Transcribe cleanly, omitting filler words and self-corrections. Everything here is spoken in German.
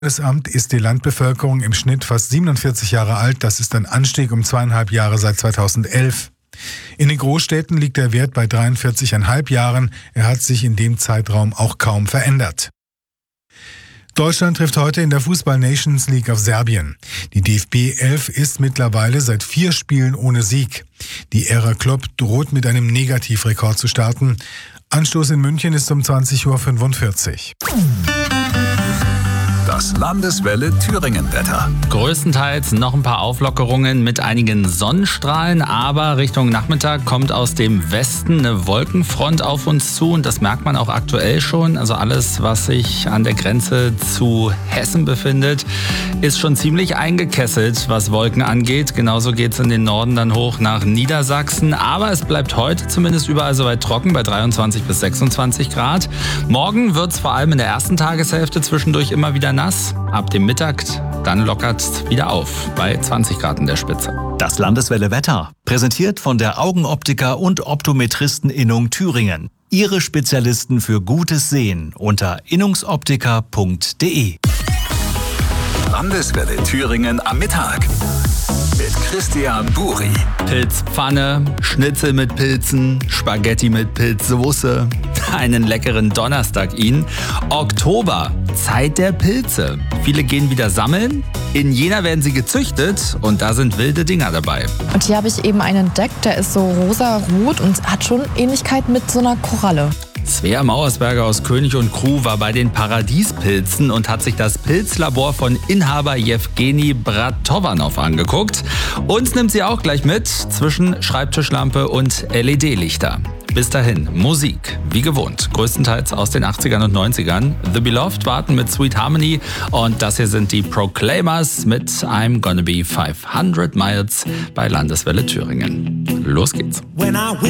Amt ist die Landbevölkerung im Schnitt fast 47 Jahre alt. Das ist ein Anstieg um 2,5 Jahre seit 2011. In den Großstädten liegt der Wert bei 43,5 Jahren. Er hat sich in dem Zeitraum auch kaum verändert. Deutschland trifft heute in der Fußball-Nations League auf Serbien. Die DFB 11 ist mittlerweile seit 4 Spielen ohne Sieg. Die Ära Klopp droht mit einem Negativrekord zu starten. Anstoß in München ist um 20:45 Uhr. Das Landeswelle Thüringen-Wetter. Größtenteils noch ein paar Auflockerungen mit einigen Sonnenstrahlen, aber Richtung Nachmittag kommt aus dem Westen eine Wolkenfront auf uns zu und das merkt man auch aktuell schon. Also alles, was sich an der Grenze zu Hessen befindet, ist schon ziemlich eingekesselt, was Wolken angeht. Genauso geht es in den Norden dann hoch nach Niedersachsen, aber es bleibt heute zumindest überall soweit trocken bei 23 bis 26 Grad. Morgen wird es vor allem in der ersten Tageshälfte zwischendurch immer wieder nass. Ab dem Mittag, dann lockert es wieder auf bei 20 Grad in der Spitze. Das Landeswelle Wetter, präsentiert von der Augenoptiker und Optometristeninnung Thüringen. Ihre Spezialisten für gutes Sehen unter innungsoptiker.de. Landeswelle Thüringen am Mittag mit Christian Buri. Pilzpfanne, Schnitzel mit Pilzen, Spaghetti mit Pilzsoße. Einen leckeren Donnerstag Ihnen. Oktober, Zeit der Pilze. Viele gehen wieder sammeln. In Jena werden sie gezüchtet und da sind wilde Dinger dabei. Und hier habe ich eben einen entdeckt, der ist so rosa-rot und hat schon Ähnlichkeit mit so einer Koralle. Svea Mauersberger aus König und Crew war bei den Paradiespilzen und hat sich das Pilzlabor von Inhaber Jewgeni Bratovanov angeguckt. Uns nimmt sie auch gleich mit zwischen Schreibtischlampe und LED-Lichter. Bis dahin, Musik, wie gewohnt, größtenteils aus den 80ern und 90ern. The Beloved warten mit Sweet Harmony und das hier sind die Proclaimers mit I'm Gonna Be 500 Miles bei Landeswelle Thüringen. Los geht's.